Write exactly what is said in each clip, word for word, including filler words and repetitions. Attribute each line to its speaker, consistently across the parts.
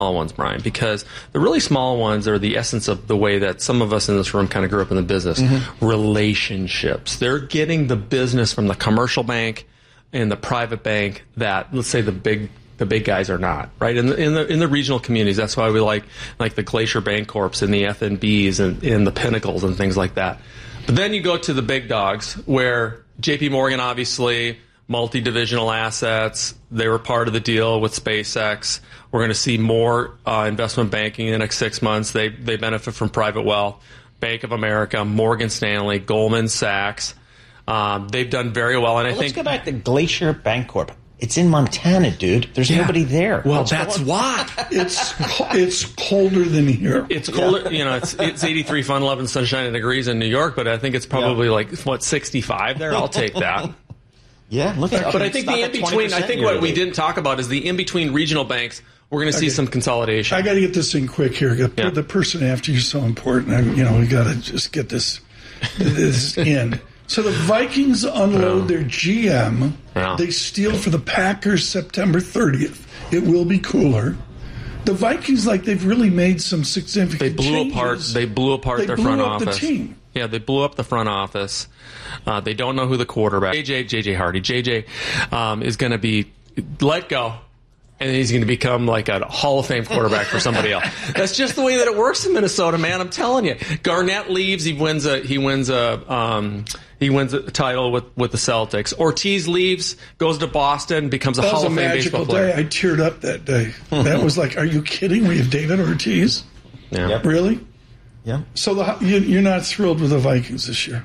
Speaker 1: small ones, Brian, because the really small ones are the essence of the way that some of us in this room kind of grew up in the business. Mm-hmm. Relationships. They're getting the business from the commercial bank and the private bank that, let's say, the big the big guys are not, right? In the in the in the regional communities, that's why we like like the Glacier Bancorps and the F N Bs and, and the Pinnacles and things like that. But then you go to the big dogs, where J P Morgan, obviously, multi-divisional assets. They were part of the deal with SpaceX. We're going to see more uh, investment banking in the next six months. They they benefit from private wealth. Bank of America, Morgan Stanley, Goldman Sachs. Um, they've done very well. And
Speaker 2: well,
Speaker 1: I think
Speaker 2: let's go back to Glacier Bancorp. It's in Montana, dude. There's yeah. nobody there.
Speaker 1: Well, that's why.
Speaker 3: It's it's colder than here.
Speaker 1: It's colder. Yeah. You know, it's it's eighty-three fun loving sunshine degrees in New York, but I think it's probably yeah. like what sixty-five there. I'll take that.
Speaker 2: Yeah, look at.
Speaker 1: But I think the in between. I think what we didn't talk about is the in between regional banks. We're going to see okay. some consolidation.
Speaker 3: I got to get this in quick here. Yeah. The person after you is so important. I, you know, we got to just get this this in. So the Vikings unload their G M. Yeah. They steal for the Packers September thirtieth. It will be cooler. The Vikings, like they've really made some significant
Speaker 1: They blew
Speaker 3: changes.
Speaker 1: apart. They blew apart
Speaker 3: they
Speaker 1: their
Speaker 3: blew
Speaker 1: front
Speaker 3: up
Speaker 1: office.
Speaker 3: The team.
Speaker 1: Yeah, they blew up the front office. Uh, they don't know who the quarterback. J J J J Hardy. J J um, is going to be let go. And he's going to become like a Hall of Fame quarterback for somebody else. That's just the way that it works in Minnesota, man. I'm telling you. Garnett leaves. He wins a he wins a um, he wins a title with, with the Celtics. Ortiz leaves, goes to Boston, becomes a
Speaker 3: that
Speaker 1: Hall of Fame baseball player.
Speaker 3: That was a magical day. I teared up that day. That was like, are you kidding? We have David Ortiz.
Speaker 1: Yeah.
Speaker 2: Yep.
Speaker 3: Really?
Speaker 2: Yeah.
Speaker 3: So the, you, you're not thrilled with the Vikings this year?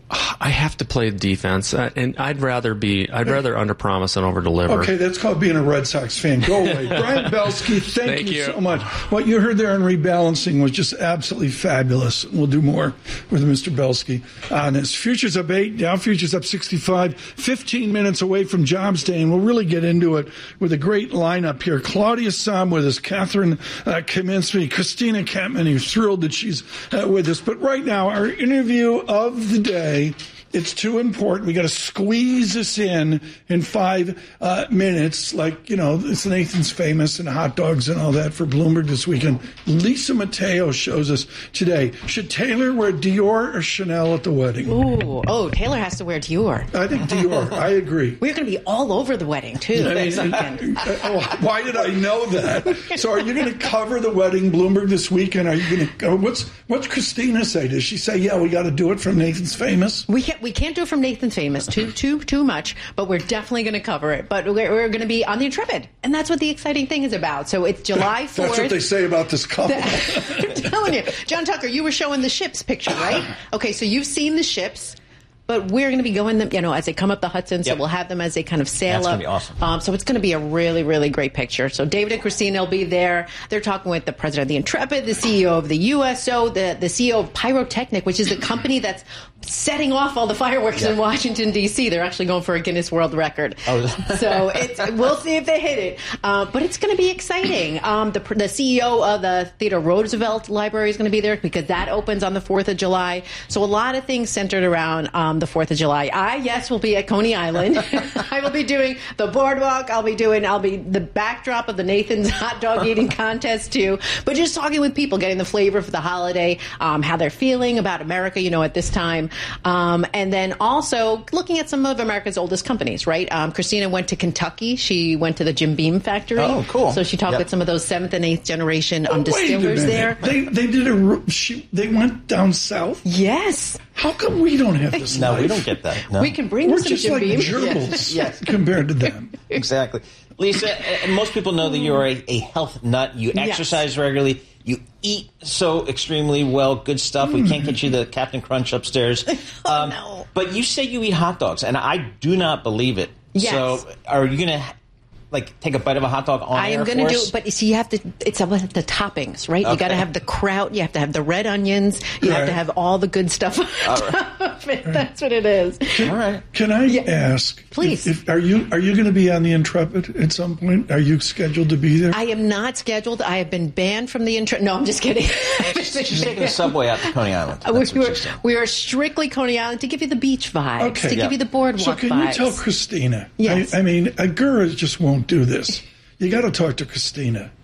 Speaker 1: I have to play defense, uh, and I'd rather be I'd rather underpromise and overdeliver.
Speaker 3: Okay, that's called being a Red Sox fan. Go away. Brian Belsky, thank,
Speaker 1: thank
Speaker 3: you,
Speaker 1: you
Speaker 3: so much. What you heard there on rebalancing was just absolutely fabulous. We'll do more with Mister Belsky on this. Futures up eight, Dow futures up sixty-five, fifteen minutes away from Jobs Day, and we'll really get into it with a great lineup here. Claudia Sahm with us, Catherine uh, Kaminsky, Christina Kentman, who's thrilled that she's uh, with us. But right now, our interview of the day. It's too important. We got to squeeze this in in five uh, minutes. Like, you know, it's Nathan's Famous and hot dogs and all that for Bloomberg this weekend. Lisa Mateo shows us today. Should Taylor wear Dior or Chanel at the wedding?
Speaker 4: Ooh, oh, Taylor has to wear Dior.
Speaker 3: I think Dior. I agree.
Speaker 4: We're going to be all over the wedding, too.
Speaker 3: I mean, uh, oh, why did I know that? So are you going to cover the wedding, Bloomberg, this weekend? Are you going to go? What's, what's Christina say? Does she say, yeah, we got to do it from Nathan's Famous?
Speaker 4: We can't. We can't do it from Nathan's Famous too, too, too much, but we're definitely going to cover it. But we're, we're going to be on the Intrepid, and that's what the exciting thing is about. So it's July fourth.
Speaker 3: That's what they say about this couple.
Speaker 4: I'm telling you, John Tucker, you were showing the ships picture, right? Okay, so you've seen the ships. But we're going to be going them, you know, as they come up the Hudson. So yep. we'll have them as they kind of sail
Speaker 2: That's
Speaker 4: up.
Speaker 2: That's going to be awesome.
Speaker 4: Um, so it's going to be a really, really great picture. So David and Christina will be there. They're talking with the president of the Intrepid, the C E O of the U S O, the, the C E O of Pyrotechnic, which is the company that's setting off all the fireworks yeah. in Washington, D C. They're actually going for a Guinness World Record. Oh. So it's, we'll see if they hit it. Uh, but it's going to be exciting. Um, the, the C E O of the Theodore Roosevelt Library is going to be there because that opens on the fourth of July. So a lot of things centered around um, the fourth of July. I, yes, will be at Coney Island. I will be doing the boardwalk. I'll be doing, I'll be the backdrop of the Nathan's hot dog eating contest, too. But just talking with people, getting the flavor for the holiday, um, how they're feeling about America, you know, at this time. Um, and then also looking at some of America's oldest companies, right? Um, Christina went to Kentucky. She went to the Jim Beam factory.
Speaker 2: Oh, cool.
Speaker 4: So she talked
Speaker 2: yep.
Speaker 4: with some of those seventh and eighth generation um,
Speaker 3: oh,
Speaker 4: distillers there.
Speaker 3: They, they did a, she, they went down south?
Speaker 4: Yes.
Speaker 3: How come we don't have this
Speaker 2: No,
Speaker 3: life?
Speaker 2: we don't get that. No.
Speaker 4: We can bring
Speaker 3: We're
Speaker 4: some
Speaker 3: just
Speaker 4: Jim
Speaker 3: like
Speaker 4: Beam.
Speaker 3: gerbils
Speaker 2: yes.
Speaker 3: compared to them.
Speaker 2: Exactly. Lisa, uh, most people know that you're a, a health nut. You
Speaker 4: yes.
Speaker 2: exercise regularly. You eat so extremely well. Good stuff. Mm. We can't get you the Captain Crunch upstairs.
Speaker 4: oh,
Speaker 2: um,
Speaker 4: no.
Speaker 2: But you say you eat hot dogs, and I do not believe it.
Speaker 4: Yes.
Speaker 2: So are you going to... like take a bite of a hot dog on
Speaker 4: I am
Speaker 2: going
Speaker 4: to do it, but you see, you have to. It's about the toppings, right? Okay. You got to have the kraut. You have to have the red onions. You
Speaker 3: right.
Speaker 4: have to have all the good stuff.
Speaker 2: All right.
Speaker 4: That's what it is.
Speaker 3: Can,
Speaker 2: all right.
Speaker 3: Can I
Speaker 4: yeah.
Speaker 3: ask?
Speaker 4: Please.
Speaker 3: If, if, are you are you going to be on the Intrepid at some point? Are you scheduled to be there?
Speaker 4: I am not scheduled. I have been banned from the Intrepid. No, I'm just kidding.
Speaker 2: She's taking the subway out to Coney Island.
Speaker 4: We, we're, we are strictly Coney Island to give you the beach vibes,
Speaker 3: okay.
Speaker 4: to
Speaker 3: yeah.
Speaker 4: give you the boardwalk
Speaker 3: vibes. So can
Speaker 4: vibes.
Speaker 3: you tell Christina?
Speaker 4: Yes.
Speaker 3: I, I mean, Agura just won't do this. You got to talk to Christina.